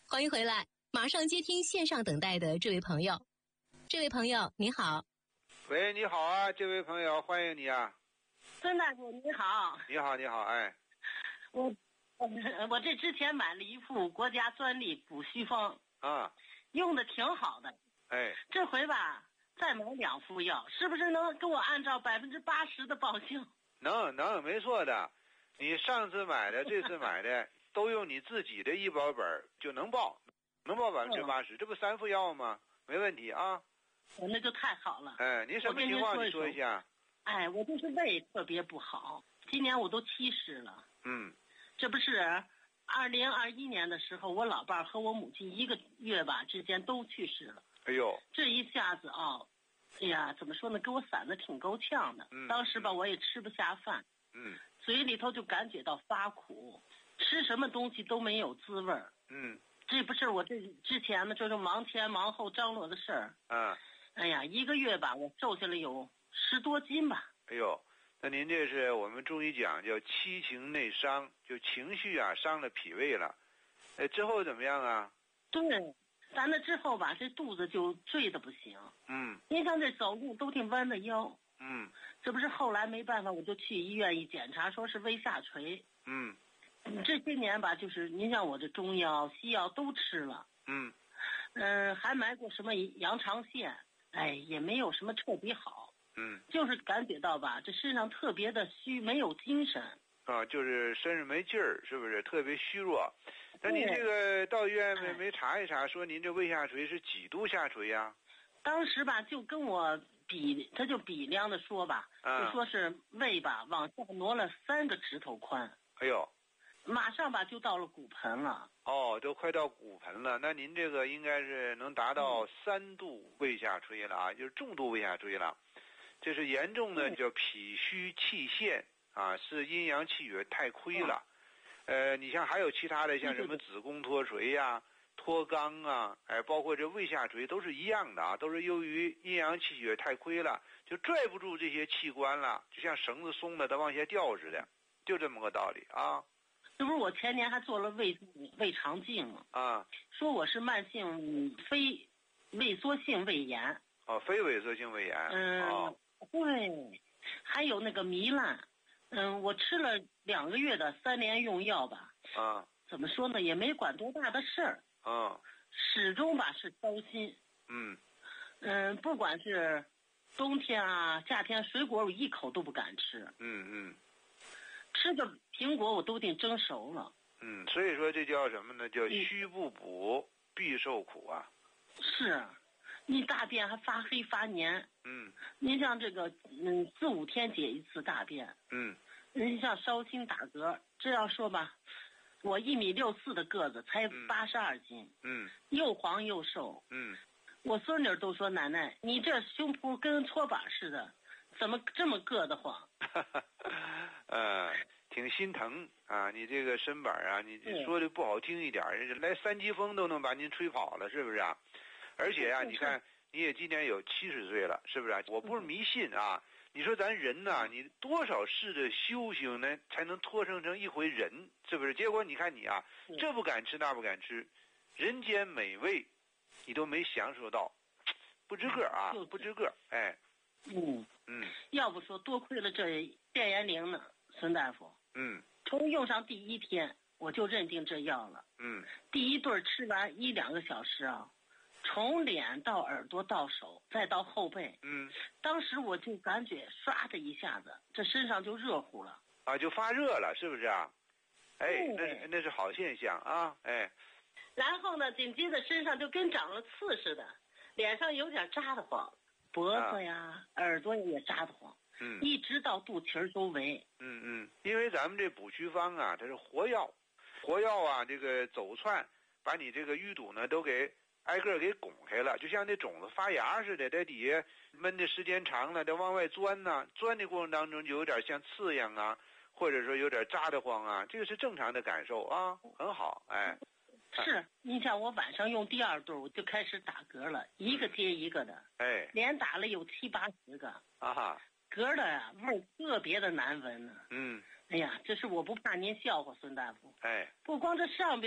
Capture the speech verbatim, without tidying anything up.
欢迎回来，马上接听线上等待的这位朋友。这位朋友你好。 喂，你好啊，这位朋友，欢迎你啊。 孙大夫你好。 你好，你好，哎。 我我这之前买了一副国家专利补虚方啊， 用的挺好的。 哎， 这回吧再买两副药，是不是能给我按照百分之八十的报销？ 能能，没错的。你上次买的，这次买的。都用你自己的医保本就能报，能报百分之八十，这不三副药吗？没问题啊。 那就太好了。 哎，您什么情况？你说一下。 哎，我就是胃特别不好，今年我都七十了。 嗯。 这不是二零二一年的时候，我老伴和我母亲一个月吧之间都去世了。 哎呦。 这一下子啊，哎呀，怎么说呢？给我散得挺够呛的。 嗯。 当时吧，我也吃不下饭。 嗯。 嘴里头就感觉到发苦。吃什么东西都没有滋味儿。 嗯， 这不是我这之前呢，就是忙前忙后张罗的事儿。 啊， 哎呀，一个月吧，我瘦下来有十多斤吧。 哎呦，那您这是我们中医讲叫七情内伤，就情绪啊伤了脾胃了。哎，之后怎么样啊？ 对，咱那之后吧，这肚子就坠得不行。 嗯。 您像这走路都挺弯的腰。 嗯。 这不是后来没办法，我就去医院一检查，说是胃下垂。 嗯。 这些年吧，就是您像我这中药、西药都吃了， 嗯， 嗯、呃，还买过什么羊肠线，哎，也没有什么彻底好， 嗯， 就是感觉到吧，这身上特别的虚，没有精神啊，就是身上没劲儿，是不是特别虚弱？那您这个到医院没没查一查，说您这胃下垂是几度下垂呀？ 当时吧，就跟我比，他就比量的说吧， 啊、 就说是胃吧往下挪了三个指头宽， 哎呦。 马上吧就到了骨盆了。 哦，都快到骨盆了，那您这个应该是能达到三度胃下垂了啊，就是重度胃下垂了。这是严重的叫脾虚气陷啊，是阴阳气血太亏了。呃，你像还有其他的，像什么子宫脱垂呀、啊、脱肛啊，哎，包括这胃下垂都是一样的啊，都是由于阴阳气血太亏了，就拽不住这些器官了，就像绳子松了它往下掉似的，就这么个道理啊。 这不是我前年还做了胃胃肠镜吗？ 啊，说我是慢性非萎缩性胃炎。 哦，非萎缩性胃炎。 嗯， 哦、 对，还有那个糜烂。嗯，我吃了两个月的三联用药吧。 啊， 怎么说呢，也没管多大的事儿。 啊， 始终吧是糟心。 嗯， 嗯，不管是冬天啊、夏天，水果我一口都不敢吃。 嗯嗯。 吃个苹果我都得蒸熟了。 嗯，所以说这叫什么呢？叫虚不补必受苦啊。 是，你大便还发黑发黏。 嗯。 您像这个，嗯，四五天解一次大便。 嗯。 您像烧心打嗝，这要说吧，我一米六四的个子，才八十二斤。 嗯。 又黄又瘦。 嗯。 我孙女都说：“奶奶，你这胸脯跟搓板似的，怎么这么硌得慌？” 呃，挺心疼啊！你这个身板啊，你说的不好听一点，来三级风都能把您吹跑了，是不是啊？而且啊，你看你也今年有七十岁了，是不是啊？我不是迷信啊，你说咱人呐、啊，你多少试着修行呢，才能脱生成一回人，是不是？结果你看你啊，这不敢吃那不敢吃，人间美味你都没享受到，不知个啊，不知个，哎。 嗯嗯， 要不说多亏了这电延龄呢，孙大夫。 嗯， 从用上第一天我就认定这药了。 嗯， 第一对吃完一两个小时啊，从脸到耳朵到手再到后背， 嗯， 当时我就感觉唰的一下子，这身上就热乎了啊，就发热了，是不是啊？哎，那是那是好现象啊，哎。 然后呢，紧接着身上就跟长了刺似的，脸上有点扎得慌。脖子呀、啊、耳朵也扎得慌， 嗯， 一直到肚脐周围。 嗯嗯，因为咱们这补虚方啊，它是活药，活药啊，这个走窜，把你这个淤堵呢都给挨个给拱开了，就像那种子发芽似的，在底下闷的时间长了，它往外钻呢、啊，钻的过程当中就有点像刺痒啊，或者说有点扎得慌啊，这个是正常的感受啊，很好，哎。 是，你像我晚上用第二对，我就开始打嗝了，一个接一个的， 哎， 连打了有七八十个， 啊哈， 嗝的呀味儿特别的难闻呢。 嗯， 哎呀，这是我不怕您笑话孙大夫， 哎， 不光这上边。